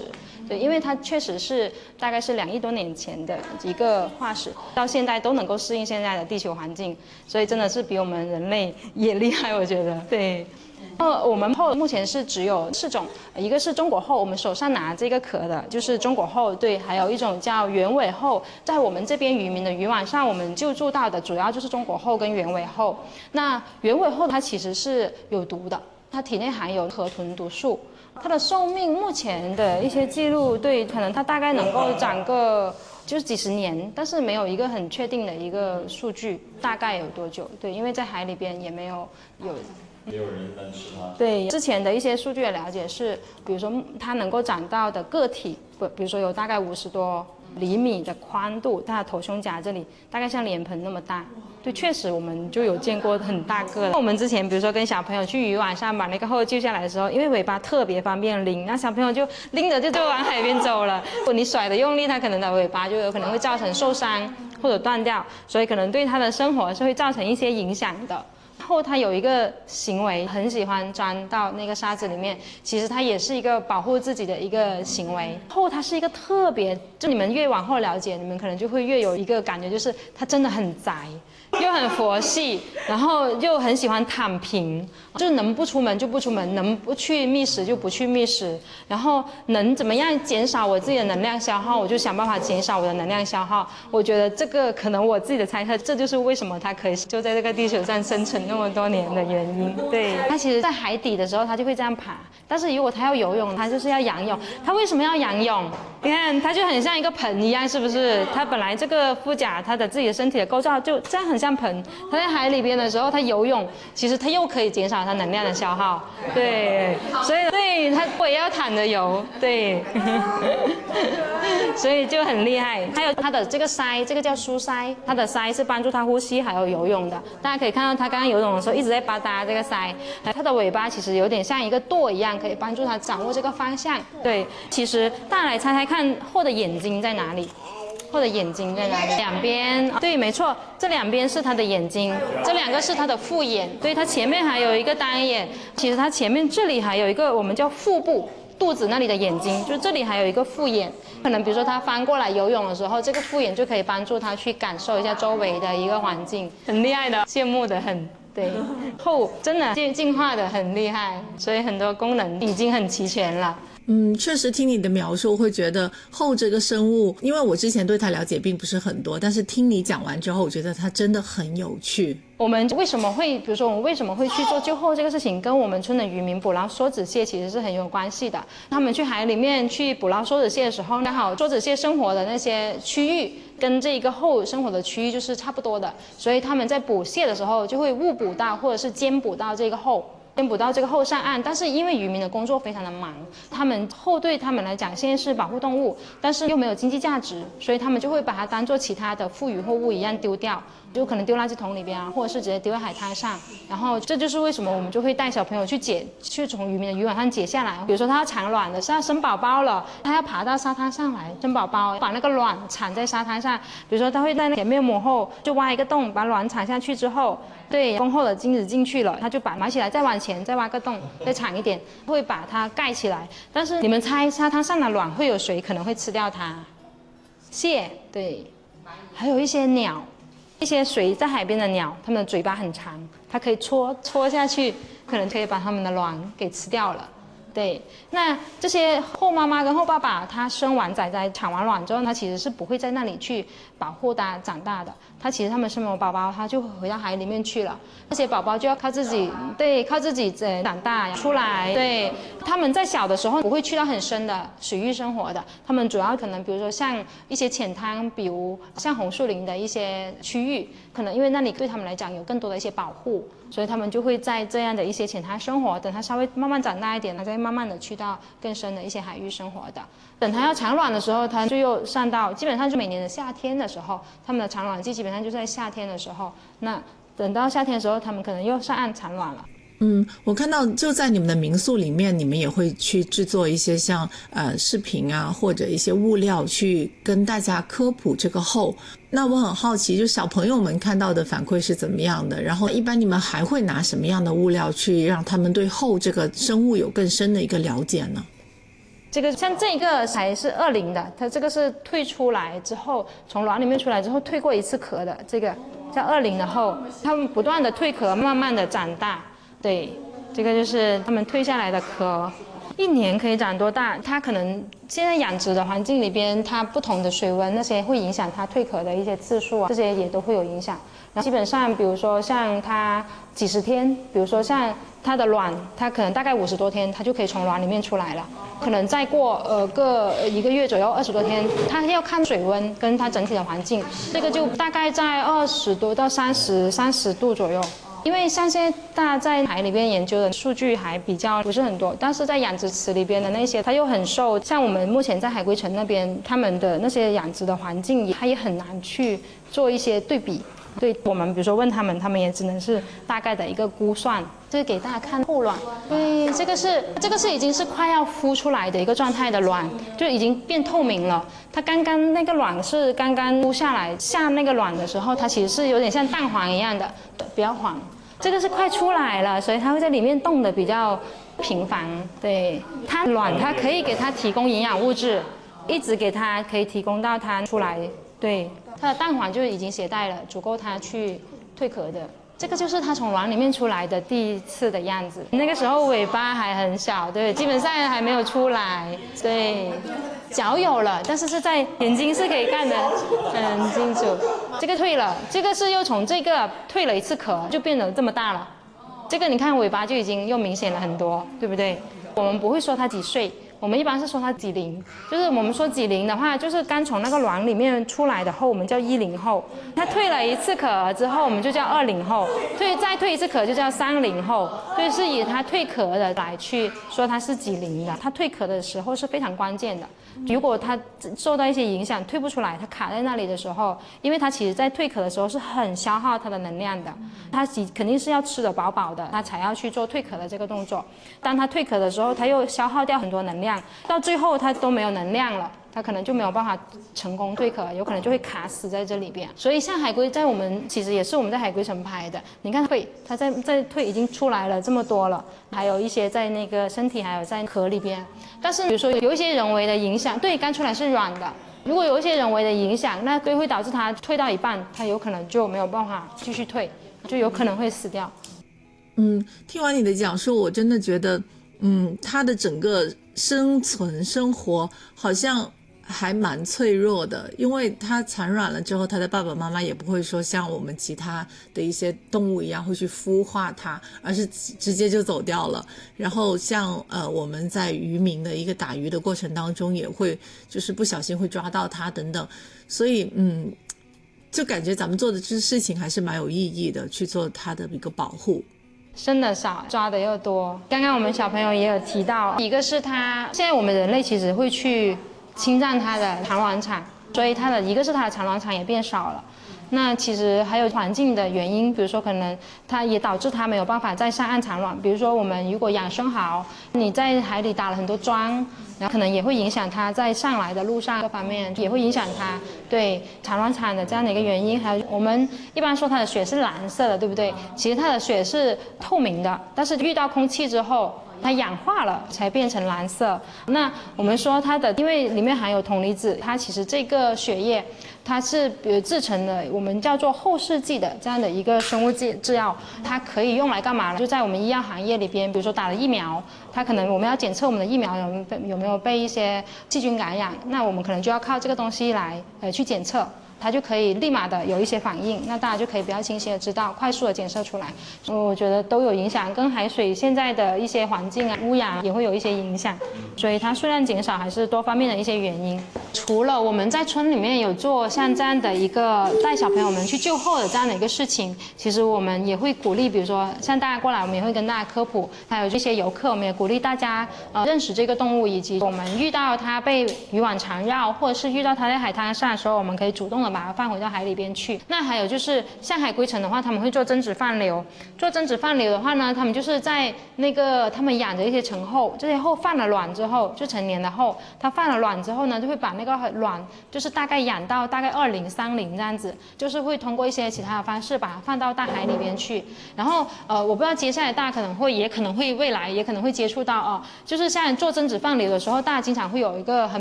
石。对，因为它确实是大概是2亿多年前的一个化石，到现在都能够适应现在的地球环境，所以真的是比我们人类也厉害，我觉得。对。我们后目前是只有4种，一个是中国后，我们手上拿这个壳的就是中国后，对，还有一种叫原尾后，在我们这边渔民的渔网上，我们救助到的主要就是中国后跟原尾后。那原尾后它其实是有毒的，它体内含有河豚毒素，它的寿命目前的一些记录，对，可能它大概能够长个就是几十年，但是没有一个很确定的一个数据，大概有多久？对，因为在海里边也没有没有人能吃它。 对，之前的一些数据的了解是，比如说它能够长到的个体，比如说有大概50多厘米的宽度，它的头胸甲这里大概像脸盆那么大。对，确实我们就有见过很大个的。我们之前比如说跟小朋友去渔网上把那个后救下来的时候，因为尾巴特别方便拎，那小朋友就拎着就往海边走了。如果你甩的用力，它可能的尾巴就有可能会造成受伤或者断掉，所以可能对它的生活是会造成一些影响的。后它有一个行为，很喜欢钻到那个沙子里面，其实它也是一个保护自己的一个行为。后它是一个特别，就你们越往后了解，你们可能就会越有一个感觉，就是它真的很宅，又很佛系，然后又很喜欢躺平，就是能不出门就不出门，能不去觅食就不去觅食，然后能怎么样减少我自己的能量消耗，我就想办法减少我的能量消耗。我觉得这个可能我自己的猜测，这就是为什么它可以就在这个地球上生存那么多年的原因。对，它其实在海底的时候它就会这样爬，但是如果它要游泳，它就是要仰泳。它为什么要仰泳？你看它就很像一个盆一样，是不是？它本来这个腹甲它的自己的身体的构造就这样很像盆，它在海里边的时候它游泳，其实它又可以减少它能量的消耗。对，所以对它我也要躺着游，对，所以就很厉害。还有它的这个鳃，这个叫疏鳃，它的鳃是帮助它呼吸还有游泳的。大家可以看到它刚刚游泳的时候一直在吧嗒这个鳃，它的尾巴其实有点像一个舵一样，可以帮助它掌握这个方向。对，其实大家来猜猜看后的眼睛在哪里？后的眼睛在哪里？两边，对，没错，这两边是它的眼睛，这2个是它的复眼，对，它前面还有一个单眼，其实它前面这里还有一个我们叫腹部，肚子那里的眼睛，就这里还有一个复眼，可能比如说它翻过来游泳的时候，这个复眼就可以帮助它去感受一下周围的一个环境，很厉害的，羡慕的很。对，后真的进化的很厉害，所以很多功能已经很齐全了。 确实听你的描述会觉得后这个生物，因为我之前对它了解并不是很多，但是听你讲完之后，我觉得它真的很有趣。 我们为什么会，比如说我们为什么会去做救后这个事情，跟我们村的渔民捕捞梭子蟹其实是很有关系的。他们去海里面去捕捞梭子蟹的时候，刚好梭子蟹生活的那些区域跟这一个后生活的区域就是差不多的，所以他们在捕蟹的时候就会误捕到或者是兼捕到这个后。先捕到这个后上岸，但是因为渔民的工作非常的忙，他们后对他们来讲现在是保护动物，但是又没有经济价值，所以他们就会把它当做其他的富渔货物一样丢掉，就可能丢垃圾桶里边啊，或者是直接丢在海滩上。然后这就是为什么我们就会带小朋友去从渔民的渔网上解下来。比如说他要产卵的，是要生宝宝了，他要爬到沙滩上来生宝宝，把那个卵产在沙滩上。比如说他会在前面母后就挖一个洞，把卵产下去之后，对，丰厚的精子进去了，他就把埋起来，再往前再挖个洞，再长一点，会把它盖起来。但是你们猜沙滩上的卵会有谁可能会吃掉它？蟹，对，还有一些鸟，一些水在海边的鸟，它们的嘴巴很长，它可以戳下去，可能可以把它们的卵给吃掉了。对，那这些后妈妈跟后爸爸，它生完崽崽产完卵之后，它其实是不会在那里去保护它长大的。它其实它们生完宝宝，它就回到海里面去了。这些宝宝就要靠自己，对，靠自己长大出来。对，他们在小的时候不会去到很深的水域生活的，他们主要可能比如说像一些浅滩，比如像红树林的一些区域，可能因为那里对他们来讲有更多的一些保护，所以他们就会在这样的一些浅滩生活。等它稍微慢慢长大一点，它再慢慢的去到更深的一些海域生活的。等它要产卵的时候，它就又上到基本上就每年的夏天的时候，它们的产卵季基本上就在夏天的时候。那等到夏天的时候，它们可能又上岸产卵了。 我看到就在你们的民宿里面，你们也会去制作一些像视频啊，或者一些物料去跟大家科普这个后。那我很好奇，就小朋友们看到的反馈是怎么样的？然后一般你们还会拿什么样的物料去让他们对后这个生物有更深的一个了解呢？ 这个像这个才是20的，它这个是退出来之后，从卵里面出来之后退过一次壳的，这个叫20的后，它们不断的蜕壳，慢慢的长大。对，这个就是它们退下来的壳。1年可以长多大？它可能现在养殖的环境里边，它不同的水温那些会影响它蜕壳的一些次数啊，这些也都会有影响。然后基本上，比如说像它几十天，比如说像它的卵，它可能大概50多天，它就可以从卵里面出来了。可能再过个1个月左右，20多天，它要看水温跟它整体的环境，这个就大概在20多到30度左右。因为像现在大家在海里边研究的数据还比较不是很多，但是在养殖池里边的那些，它又很受像我们目前在海龟城那边，他们的那些养殖的环境，它也很难去做一些对比。对我们，比如说问他们，他们也只能是大概的一个估算。这个给大家看后卵，对，这个是已经是快要孵出来的一个状态的卵，就已经变透明了。它刚刚那个卵是刚刚孵下来，下那个卵的时候，它其实是有点像蛋黄一样的，比较黄。这个是快出来了，所以它会在里面动的比较频繁。对，它卵它可以给它提供营养物质，一直给它可以提供到它出来。对。它的蛋黄就已经携带了，足够它去蜕壳的。这个就是它从卵里面出来的第一次的样子。那个时候尾巴还很小，对，基本上还没有出来。对，脚有了，但是是在眼睛是可以看得很清楚。这个退了，这个是又从这个蜕了一次壳，就变得这么大了。这个你看尾巴就已经又明显了很多，对不对？我们不会说它几岁。我们一般是说它几龄，就是我们说几龄的话，就是刚从那个卵里面出来的后，我们叫10后。它蜕了一次壳之后，我们就叫20后。再蜕一次壳就叫30后。所以是以它蜕壳的来去说它是几龄的。它蜕壳的时候是非常关键的。如果它受到一些影响，蜕不出来，它卡在那里的时候，因为它其实在蜕壳的时候是很消耗它的能量的，它肯定是要吃得饱饱的，它才要去做蜕壳的这个动作。当它蜕壳的时候，它又消耗掉很多能量，到最后它都没有能量了，它可能就没有办法成功蜕壳，有可能就会卡死在这里边。所以像海龟，在我们其实也是我们在海龟城拍的，你看它在蜕已经出来了这么多了，还有一些在那个身体，还有在壳里边。但是比如说有一些人为的影响，对，刚出来是软的，如果有一些人为的影响，那对会导致它蜕到一半，它有可能就没有办法继续蜕，就有可能会死掉。 听完你的讲述，我真的觉得它的整个生存生活好像还蛮脆弱的，因为它产卵了之后，它的爸爸妈妈也不会说像我们其他的一些动物一样会去孵化它，而是直接就走掉了。然后像我们在渔民的一个打鱼的过程当中，也会就是不小心会抓到它等等，所以就感觉咱们做的这事情还是蛮有意义的，去做它的一个保护。 生的少，抓的又多。刚刚我们小朋友也有提到，一个是它现在我们人类其实会去侵占它的产卵场，所以一个是它的产卵场也变少了。那其实还有环境的原因，比如说可能它也导致它没有办法再上岸产卵。比如说我们如果养生蚝，你在海里打了很多桩，然后可能也会影响它在上来的路上各方面，也会影响它对产卵场的这样的一个原因。还有我们一般说它的血是蓝色的，对不对？其实它的血是透明的，但是遇到空气之后，它氧化了才变成蓝色。那我们说它的，因为里面含有铜离子，它其实这个血液它是制成的我们叫做后视镜的这样的一个生物制药，它可以用来干嘛呢？就在我们医药行业里边，比如说打了疫苗，它可能我们要检测我们的疫苗有没有被一些细菌感染，那我们可能就要靠这个东西来去检测。它就可以立马的有一些反应，那大家就可以比较清晰的知道，快速的检测出来。我觉得都有影响，跟海水现在的一些环境啊、污染也会有一些影响，所以它数量减少还是多方面的一些原因。除了我们在村里面有做像这样的一个带小朋友们去救后的这样的一个事情，其实我们也会鼓励，比如说像大家过来，我们也会跟大家科普，还有这些游客，我们也鼓励大家认识这个动物，以及我们遇到它被渔网缠绕，或者是遇到它在海滩上的时候，我们可以主动的把它放回到海里边去。那还有就是象海龟城的话，他们会做增殖放流。做增殖放流的话呢，他们就是在那个他们养着一些成后，这些后放了卵之后，就成年的后，它放了卵之后呢，就会把那个卵就是大概养到大概20、30这样子，就是会通过一些其他的方式把它放到大海里边去。然后我不知道接下来大家也可能会未来也可能会接触到就是像做增殖放流的时候，大家经常会有一个很